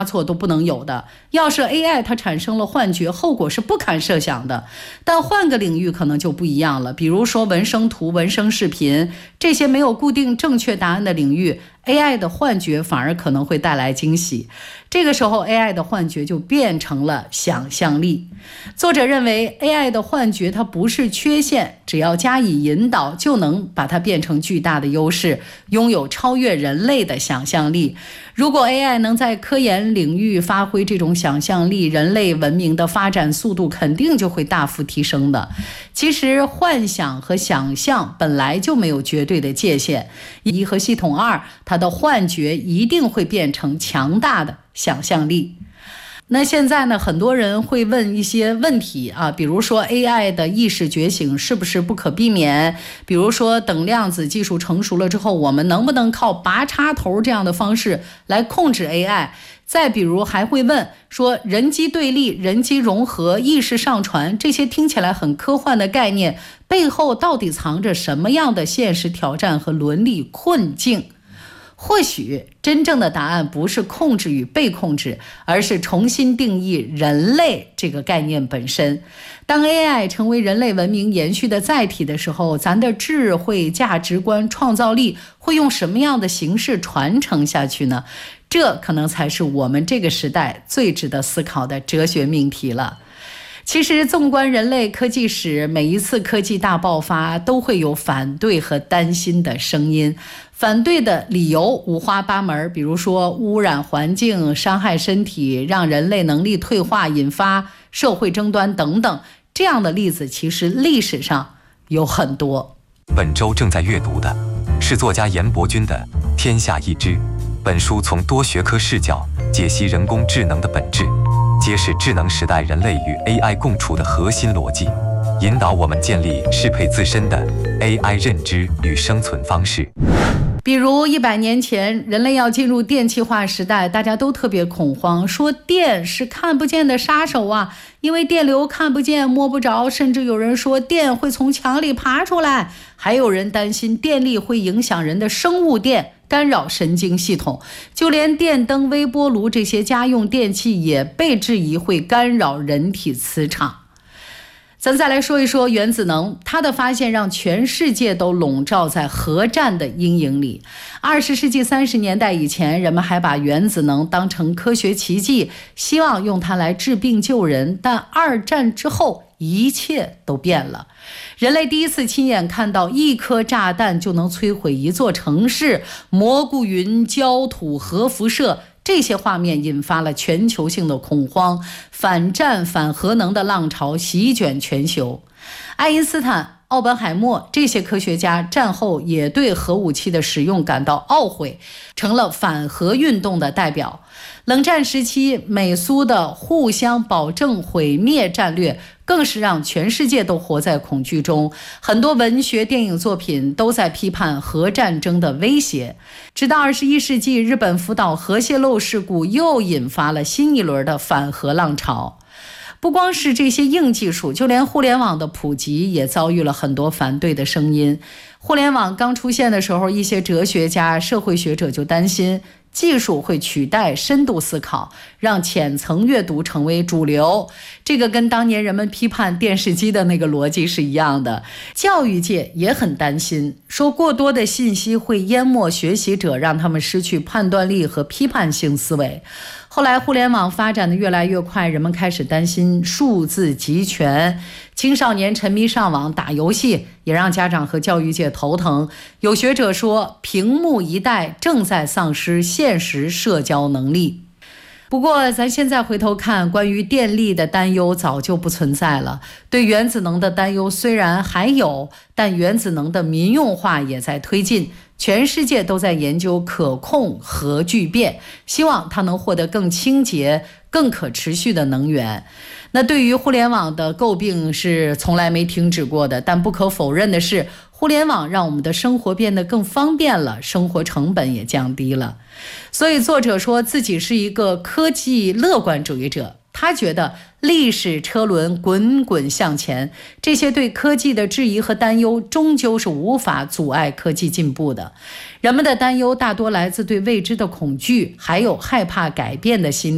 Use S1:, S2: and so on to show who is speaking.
S1: 错都不能有的。要是 AI 它产生了幻觉，后果是不堪设想的。但换个领域可能就不一样了，比如说文生图、文生视频这些没有固定正确答案的领域， AI 的幻觉反而可能会带来惊喜。这个时候 AI 的幻觉就变成了想象力。作者认为 AI 的幻觉它不是缺陷，只要加以引导，就能把它变成巨大的优势，拥有超越人类的想象力。如果 AI 能在科研领域发挥这种想象力，人类文明的发展速度肯定就会大幅提升的。其实幻想和想象本来就没有绝对的界限，一和系统二，它的幻觉一定会变成强大的想象力。那现在呢，很多人会问一些问题啊，比如说 AI 的意识觉醒是不是不可避免？比如说等量子技术成熟了之后，我们能不能靠拔插头这样的方式来控制 AI？ 再比如还会问说人机对立、人机融合、意识上传，这些听起来很科幻的概念，背后到底藏着什么样的现实挑战和伦理困境？或许真正的答案不是控制与被控制，而是重新定义人类这个概念本身。当 AI 成为人类文明延续的载体的时候，咱的智慧、价值观、创造力会用什么样的形式传承下去呢？这可能才是我们这个时代最值得思考的哲学命题了。其实纵观人类科技史，每一次科技大爆发都会有反对和担心的声音。反对的理由五花八门，比如说污染环境、伤害身体、让人类能力退化、引发社会争端等等，这样的例子其实历史上有很多。
S2: 本周正在阅读的是作家严伯钧的《天下一知》，本书从多学科视角解析人工智能的本质，揭示智能时代人类与 AI 共处的核心逻辑，引导我们建立适配自身的 AI 认知与生存方式。
S1: 比如100年前，人类要进入电气化时代，大家都特别恐慌，说电是看不见的杀手啊，因为电流看不见摸不着，甚至有人说电会从墙里爬出来，还有人担心电力会影响人的生物电，干扰神经系统，就连电灯、微波炉这些家用电器也被质疑会干扰人体磁场。咱再来说一说原子能，它的发现让全世界都笼罩在核战的阴影里。20世纪30年代以前，人们还把原子能当成科学奇迹，希望用它来治病救人。但二战之后，一切都变了。人类第一次亲眼看到一颗炸弹就能摧毁一座城市，蘑菇云、焦土、核辐射，这些画面引发了全球性的恐慌，反战反核能的浪潮席卷全球。爱因斯坦、奥本海默这些科学家战后也对核武器的使用感到懊悔，成了反核运动的代表。冷战时期，美苏的互相保证毁灭战略更是让全世界都活在恐惧中，很多文学电影作品都在批判核战争的威胁。直到21世纪，日本福岛核泄漏事故又引发了新一轮的反核浪潮。不光是这些硬技术，就连互联网的普及也遭遇了很多反对的声音。互联网刚出现的时候，一些哲学家、社会学者就担心技术会取代深度思考，让浅层阅读成为主流。这个跟当年人们批判电视机的那个逻辑是一样的。教育界也很担心，说过多的信息会淹没学习者，让他们失去判断力和批判性思维。后来互联网发展的越来越快，人们开始担心数字集权，青少年沉迷上网打游戏，也让家长和教育界头疼。有学者说，屏幕一代正在丧失现实社交能力。不过咱现在回头看，关于电力的担忧早就不存在了。对原子能的担忧虽然还有，但原子能的民用化也在推进。全世界都在研究可控核聚变，希望它能获得更清洁、更可持续的能源。那对于互联网的诟病是从来没停止过的，但不可否认的是，互联网让我们的生活变得更方便了，生活成本也降低了。所以作者说自己是一个科技乐观主义者，他觉得历史车轮滚滚向前，这些对科技的质疑和担忧终究是无法阻碍科技进步的。人们的担忧大多来自对未知的恐惧，还有害怕改变的心理。